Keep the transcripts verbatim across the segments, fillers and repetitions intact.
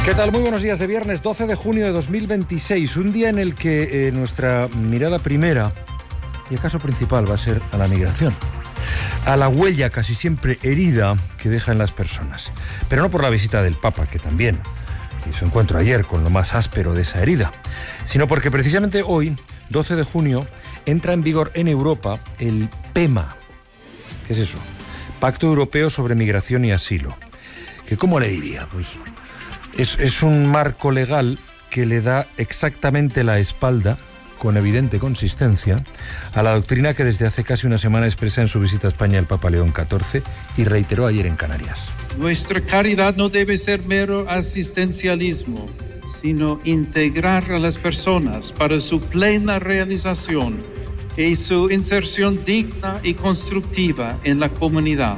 ¿Qué tal? Muy buenos días de viernes doce de junio de dos mil veintiséis, un día en el que eh, nuestra mirada primera y acaso principal va a ser a la migración, a la huella casi siempre herida que deja en las personas, pero no por la visita del Papa, que también, y su encuentro ayer con lo más áspero de esa herida, sino porque precisamente hoy, doce de junio, entra en vigor en Europa el PEMA. ¿Qué es eso? Pacto Europeo sobre Migración y Asilo. ¿Que cómo le diría? Pues es, es un marco legal que le da exactamente la espalda, con evidente consistencia, a la doctrina que desde hace casi una semana expresa en su visita a España el Papa León catorce y reiteró ayer en Canarias. Nuestra caridad no debe ser mero asistencialismo, sino integrar a las personas para su plena realización y su inserción digna y constructiva en la comunidad.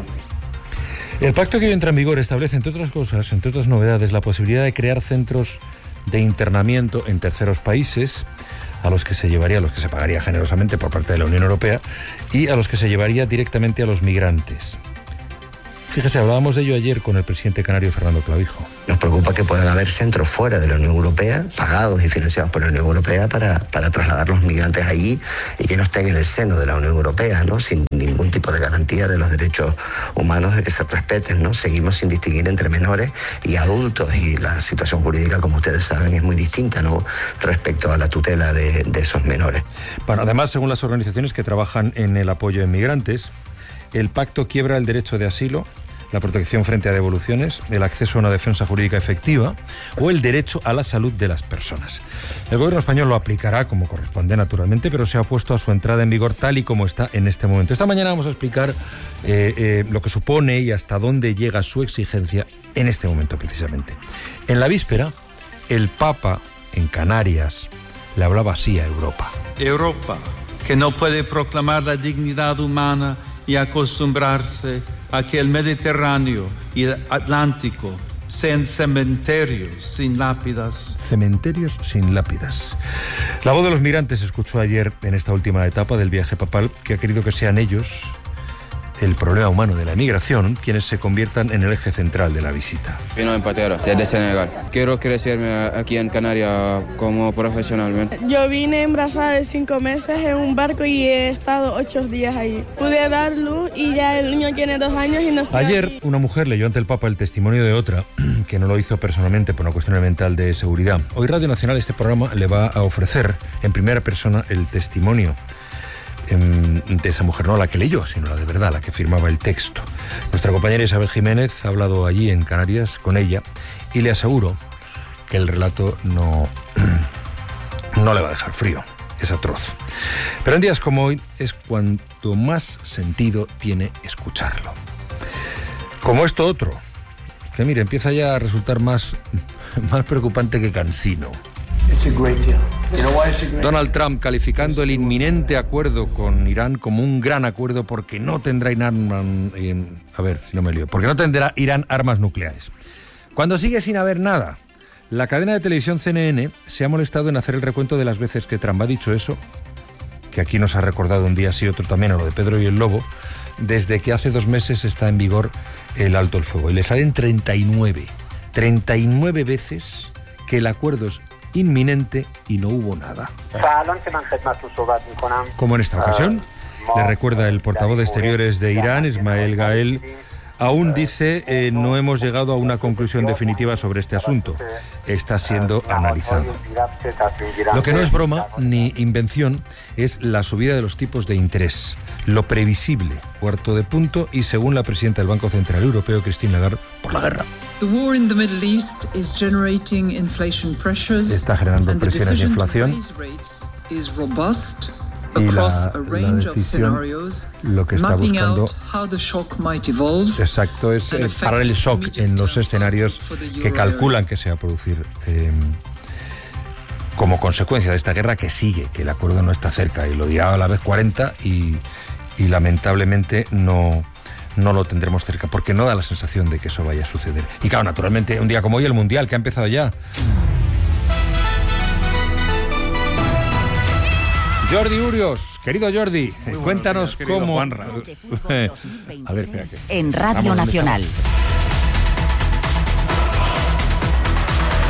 El pacto que hoy entra en vigor establece, entre otras cosas, entre otras novedades, la posibilidad de crear centros de internamiento en terceros países, a los que se llevaría, a los que se pagaría generosamente por parte de la Unión Europea, y a los que se llevaría directamente a los migrantes. Fíjese, hablábamos de ello ayer con el presidente canario Fernando Clavijo. Nos preocupa que puedan haber centros fuera de la Unión Europea, pagados y financiados por la Unión Europea, para, para trasladar los migrantes allí y que no estén en el seno de la Unión Europea, ¿no? Sin ningún tipo de garantía de los derechos humanos de que se respeten, ¿no? Seguimos sin distinguir entre menores y adultos, y la situación jurídica, como ustedes saben, es muy distinta, ¿no?, respecto a la tutela de, de esos menores. Bueno, además, según las organizaciones que trabajan en el apoyo a inmigrantes, el pacto quiebra el derecho de asilo, la protección frente a devoluciones, el acceso a una defensa jurídica efectiva o el derecho a la salud de las personas. El gobierno español lo aplicará como corresponde, naturalmente, pero se ha opuesto a su entrada en vigor tal y como está en este momento. Esta mañana vamos a explicar eh, eh, lo que supone y hasta dónde llega su exigencia en este momento, precisamente. En la víspera, el Papa, en Canarias, le hablaba así a Europa. Europa, que no puede proclamar la dignidad humana y acostumbrarse a que el Mediterráneo y el Atlántico sean cementerios sin lápidas. Cementerios sin lápidas. La voz de los migrantes se escuchó ayer en esta última etapa del viaje papal, que ha querido que sean ellos, el problema humano de la emigración, quienes se conviertan en el eje central de la visita. Vino empatero desde Senegal. Quiero crecerme aquí en Canarias como profesionalmente. Yo vine embarazada de cinco meses en un barco y he estado ocho días ahí. Pude dar luz y ya el niño tiene dos años y no está. Ayer aquí. Una mujer leyó ante el Papa el testimonio de otra, que no lo hizo personalmente por una cuestión elemental de seguridad. Hoy Radio Nacional, este programa, le va a ofrecer en primera persona el testimonio de esa mujer, no la que leyó, sino la de verdad, la que firmaba el texto. Nuestra compañera Isabel Jiménez ha hablado allí en Canarias con ella y le aseguro que el relato no, no le va a dejar frío, es atroz. Pero en días como hoy es cuanto más sentido tiene escucharlo. Como esto otro, que mire, empieza ya a resultar más, más preocupante que cansino. Donald Trump calificando el inminente acuerdo con Irán como un gran acuerdo porque no tendrá Irán, a ver si no me lío, porque no tendrá Irán armas nucleares. Cuando sigue sin haber nada, la cadena de televisión C N N se ha molestado en hacer el recuento de las veces que Trump ha dicho eso, que aquí nos ha recordado un día sí otro también a lo de Pedro y el Lobo, desde que hace dos meses está en vigor el alto el fuego. Y le salen treinta y nueve, treinta y nueve veces que el acuerdo es inminente y no hubo nada. Como en esta ocasión, le recuerda el portavoz de Exteriores de Irán, Ismael Gael, aún dice, eh, no hemos llegado a una conclusión definitiva sobre este asunto. Está siendo analizado. Lo que no es broma ni invención es la subida de los tipos de interés. Lo previsible, cuarto de punto, y según la presidenta del Banco Central Europeo, Christine Lagarde, por la guerra. The war in the Middle East is generating inflation pressures. Está generando presiones de inflación. Is robust Y across la, a range la of decisión, scenarios, lo que está mapping buscando, out how the shock might evolve. Exacto, es eh, parar el shock en los escenarios que calculan que se va a producir eh, como consecuencia de esta guerra que sigue, que el acuerdo no está cerca, y lo dirá a la vez cuarenta y, y lamentablemente no, no lo tendremos cerca, porque no da la sensación de que eso vaya a suceder. Y claro, naturalmente, un día como hoy, el Mundial, que ha empezado ya. Jordi Urios, querido Jordi, cuéntanos días, cómo... a ver, espera, en Radio Nacional.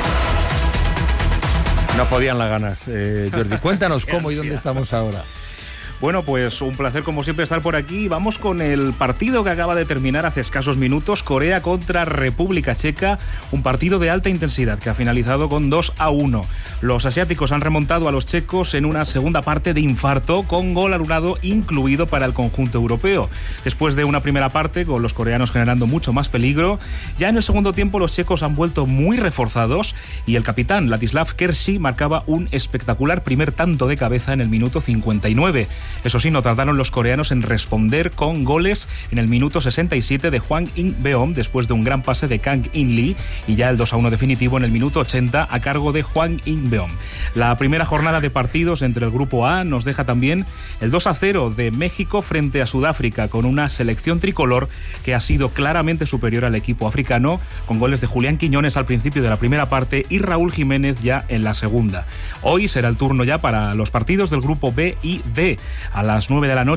No podían las ganas, eh, Jordi. Cuéntanos cómo y dónde estamos ahora. Bueno, pues un placer como siempre estar por aquí. Vamos con el partido que acaba de terminar hace escasos minutos, Corea contra República Checa, un partido de alta intensidad que ha finalizado con dos a uno. Los asiáticos han remontado a los checos en una segunda parte de infarto, con gol anulado incluido para el conjunto europeo. Después de una primera parte, con los coreanos generando mucho más peligro, ya en el segundo tiempo los checos han vuelto muy reforzados y el capitán Ladislav Kershi marcaba un espectacular primer tanto de cabeza en el minuto cincuenta y nueve. Eso sí, no tardaron los coreanos en responder con goles en el minuto sesenta y siete de Hwang In-beom después de un gran pase de Kang In-lee y ya el dos a uno definitivo en el minuto ochenta a cargo de Hwang In-beom. La primera jornada de partidos entre el grupo A nos deja también el dos a cero de México frente a Sudáfrica, con una selección tricolor que ha sido claramente superior al equipo africano, con goles de Julián Quiñones al principio de la primera parte y Raúl Jiménez ya en la segunda. Hoy será el turno ya para los partidos del grupo B y D. A las nueve de la noche